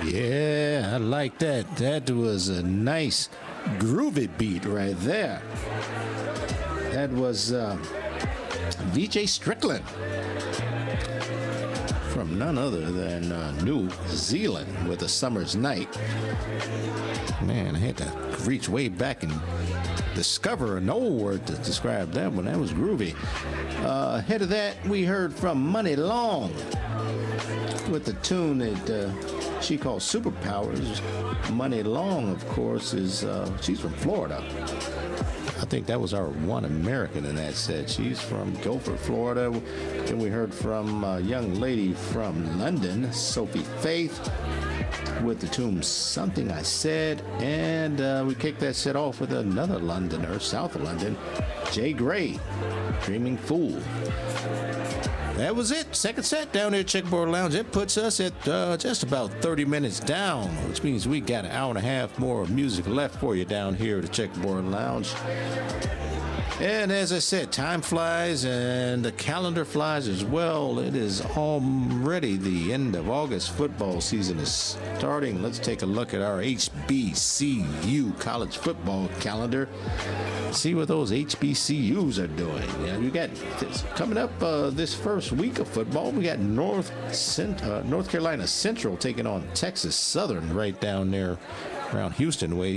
Yeah, I like that. That was a nice groovy beat right there. That was VJ Strickland from none other than New Zealand with A Summer's Night. Man, I had to reach way back and discover an old word to describe that one. That was groovy. Ahead of that, we heard from Money Long with the tune that she calls Superpowers. Money Long, of course, is she's from Florida. I think that was our one American in that set. She's from Guilford, Florida. Then we heard from a young lady from London, Sophie Faith, with the tune Something I Said. And we kicked that set off with another Londoner, south of London, Jay Gray, Dreaming Fool. That was it. Second set down there at Checkerboard Lounge. It puts us at just about 30 minutes down, which means we got an hour and a half more of music left for you down here at the Checkerboard Lounge. And as I said, time flies and the calendar flies as well. It is already the end of August. Football season is starting. Let's take a look at our HBCU college football calendar. See what those HBCUs are doing. Yeah, we got coming up this first week of football. We got North Carolina Central taking on Texas Southern right down there around Houston way.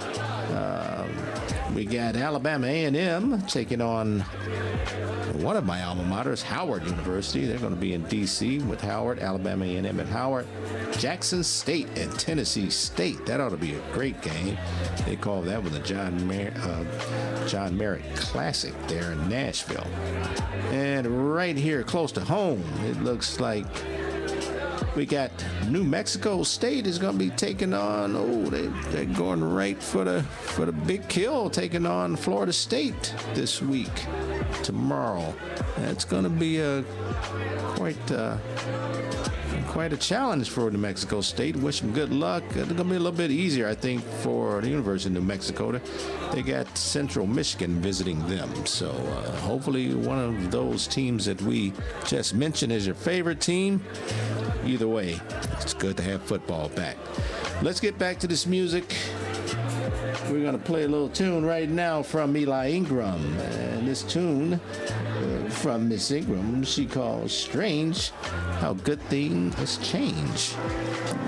We got Alabama A&M taking on one of my alma maters, Howard University. They're going to be in D.C. with Howard, Alabama A&M at Howard. Jackson State and Tennessee State. That ought to be a great game. They call that one the John Merritt Classic there in Nashville. And right here close to home, it looks like we got New Mexico State is going to be taking on, they're going right for the big kill, taking on Florida State this week, tomorrow. That's going to be quite a challenge for New Mexico State. Wish them good luck. It's going to be a little bit easier, I think, for the University of New Mexico. They got Central Michigan visiting them. So hopefully one of those teams that we just mentioned is your favorite team. Either way, it's good to have football back. Let's get back to this music. We're going to play a little tune right now from Eli Ingram. And this tune from Miss Ingram, she calls Strange How Good Things Change.